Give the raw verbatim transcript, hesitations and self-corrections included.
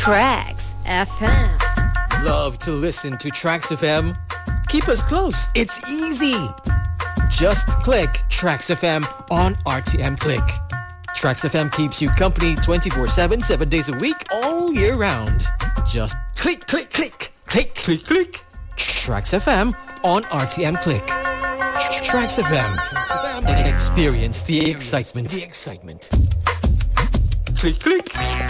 Tracks F M. Love to listen to Tracks F M? Keep us close. It's easy. Just click Tracks F M on R T M Click. Tracks F M keeps you company twenty-four seven, seven days a week, all year round. Just click, click, click, click, click, click. Tracks F M on R T M Click. Tracks F M. Experience the excitement. The excitement. Click, click.